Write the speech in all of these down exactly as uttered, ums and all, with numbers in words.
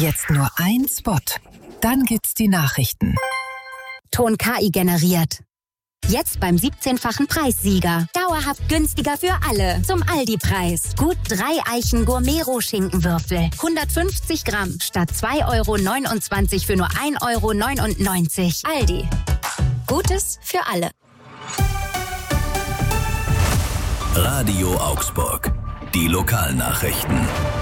Jetzt nur ein Spot. Dann gibt's die Nachrichten. Ton K I generiert. Jetzt beim siebzehnfachen Preissieger. Dauerhaft günstiger für alle. Zum Aldi-Preis. Gut drei Eichen Gourmet-Schinkenwürfel. hundertfünfzig Gramm statt zwei Euro neunundzwanzig für nur ein Euro neunundneunzig. Aldi. Gutes für alle. Radio Augsburg. Die Lokalnachrichten.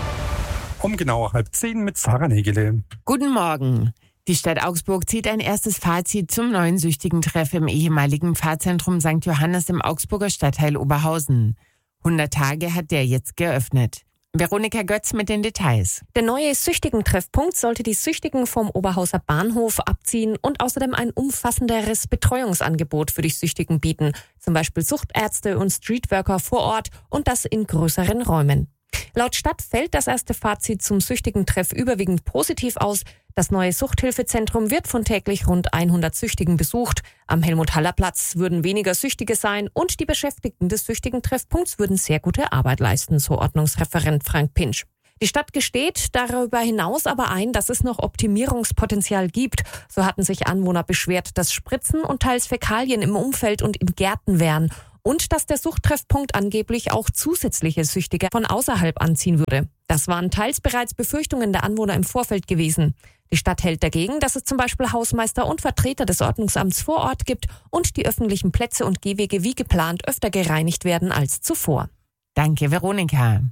Um genau halb zehn mit Sarah Nägele. Guten Morgen. Die Stadt Augsburg zieht ein erstes Fazit zum neuen Süchtigentreff im ehemaligen Pfarrzentrum Sankt Johannes im Augsburger Stadtteil Oberhausen. hundert Tage hat der jetzt geöffnet. Veronika Götz mit den Details. Der neue Süchtigen-Treffpunkt sollte die Süchtigen vom Oberhauser Bahnhof abziehen und außerdem ein umfassenderes Betreuungsangebot für die Süchtigen bieten. Zum Beispiel Suchtärzte und Streetworker vor Ort und das in größeren Räumen. Laut Stadt fällt das erste Fazit zum Süchtigen-Treff überwiegend positiv aus. Das neue Suchthilfezentrum wird von täglich rund hundert Süchtigen besucht. Am Helmut-Haller-Platz würden weniger Süchtige sein und die Beschäftigten des Süchtigen-Treffpunkts würden sehr gute Arbeit leisten, so Ordnungsreferent Frank Pinsch. Die Stadt gesteht darüber hinaus aber ein, dass es noch Optimierungspotenzial gibt. So hatten sich Anwohner beschwert, dass Spritzen und teils Fäkalien im Umfeld und in Gärten wären. Und dass der Suchttreffpunkt angeblich auch zusätzliche Süchtige von außerhalb anziehen würde. Das waren teils bereits Befürchtungen der Anwohner im Vorfeld gewesen. Die Stadt hält dagegen, dass es zum Beispiel Hausmeister und Vertreter des Ordnungsamts vor Ort gibt und die öffentlichen Plätze und Gehwege wie geplant öfter gereinigt werden als zuvor. Danke, Veronika.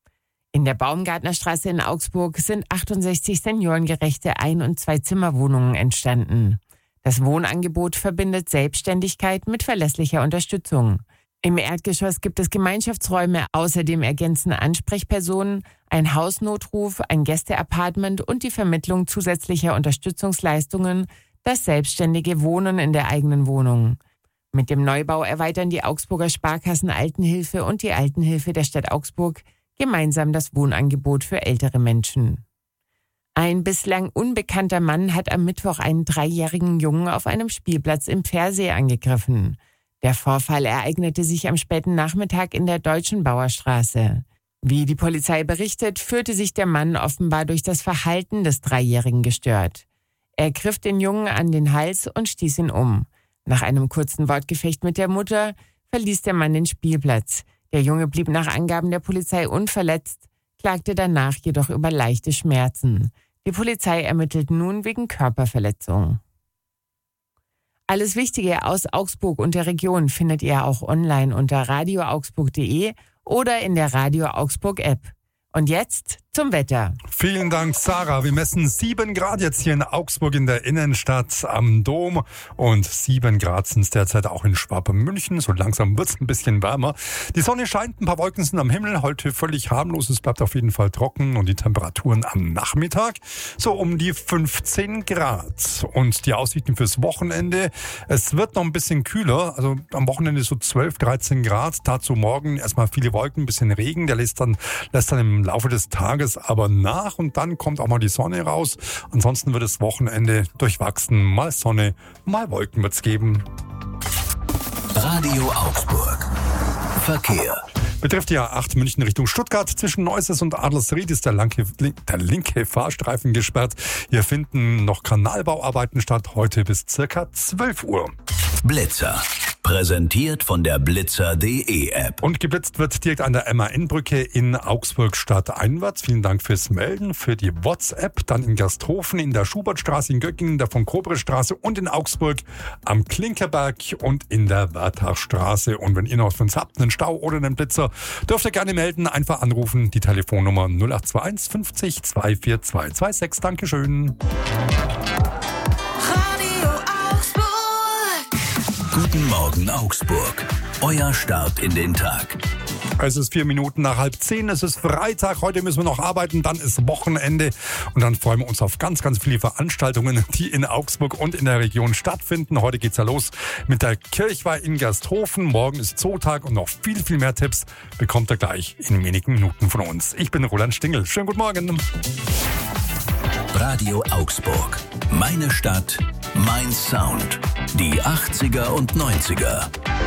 In der Baumgartnerstraße in Augsburg sind achtundsechzig seniorengerechte Ein- und Zwei-Zimmer-Wohnungen entstanden. Das Wohnangebot verbindet Selbstständigkeit mit verlässlicher Unterstützung. Im Erdgeschoss gibt es Gemeinschaftsräume, außerdem ergänzen Ansprechpersonen, ein Hausnotruf, ein Gästeapartment und die Vermittlung zusätzlicher Unterstützungsleistungen das selbstständige Wohnen in der eigenen Wohnung. Mit dem Neubau erweitern die Augsburger Sparkassen Altenhilfe und die Altenhilfe der Stadt Augsburg gemeinsam das Wohnangebot für ältere Menschen. Ein bislang unbekannter Mann hat am Mittwoch einen dreijährigen Jungen auf einem Spielplatz im Pfersee angegriffen. Der Vorfall ereignete sich am späten Nachmittag in der Deutschen Bauerstraße. Wie die Polizei berichtet, fühlte sich der Mann offenbar durch das Verhalten des Dreijährigen gestört. Er griff den Jungen an den Hals und stieß ihn um. Nach einem kurzen Wortgefecht mit der Mutter verließ der Mann den Spielplatz. Der Junge blieb nach Angaben der Polizei unverletzt, klagte danach jedoch über leichte Schmerzen. Die Polizei ermittelt nun wegen Körperverletzung. Alles Wichtige aus Augsburg und der Region findet ihr auch online unter radio augsburg punkt de oder in der Radio Augsburg App. Und jetzt zum Wetter. Vielen Dank, Sarah. Wir messen sieben Grad jetzt hier in Augsburg in der Innenstadt am Dom. Und sieben Grad sind es derzeit auch in Schwabmünchen. So langsam wird es ein bisschen wärmer. Die Sonne scheint, ein paar Wolken sind am Himmel. Heute völlig harmlos. Es bleibt auf jeden Fall trocken. Und die Temperaturen am Nachmittag so um die fünfzehn Grad. Und die Aussichten fürs Wochenende. Es wird noch ein bisschen kühler. Also am Wochenende so zwölf, dreizehn Grad. Dazu morgen erstmal viele Wolken, ein bisschen Regen. Der lässt dann, lässt dann im Laufe des Tages aber nach und dann kommt auch mal die Sonne raus. Ansonsten wird das Wochenende durchwachsen. Mal Sonne, mal Wolken wird's geben. Radio Augsburg. Verkehr. Betrifft die A acht München Richtung Stuttgart. Zwischen Neuses und Adlersried ist der, lange, der linke Fahrstreifen gesperrt. Hier finden noch Kanalbauarbeiten statt, heute bis circa zwölf Uhr. Blitzer. Präsentiert von der blitzer punkt de App. Und geblitzt wird direkt an der M A N-Brücke in Augsburg stadteinwärts. Vielen Dank fürs Melden, für die WhatsApp. Dann in Gersthofen, in der Schubertstraße, in Göttingen, der von Kobrestraße und in Augsburg am Klinkerberg und in der Werthachstraße. Und wenn ihr noch von habt, einen Stau oder einen Blitzer, dürft ihr gerne melden. Einfach anrufen. Die Telefonnummer null acht zwei eins fünfzig zwei vier zwei zwei sechs. Dankeschön. Guten Morgen Augsburg. Euer Start in den Tag. Es ist vier Minuten nach halb zehn. Es ist Freitag. Heute müssen wir noch arbeiten. Dann ist Wochenende. Und dann freuen wir uns auf ganz, ganz viele Veranstaltungen, die in Augsburg und in der Region stattfinden. Heute geht's ja los mit der Kirchweih in Gersthofen. Morgen ist Zootag und noch viel, viel mehr Tipps bekommt ihr gleich in wenigen Minuten von uns. Ich bin Roland Stingel. Schönen guten Morgen. Radio Augsburg. Meine Stadt, mein Sound. Die achtziger und neunziger.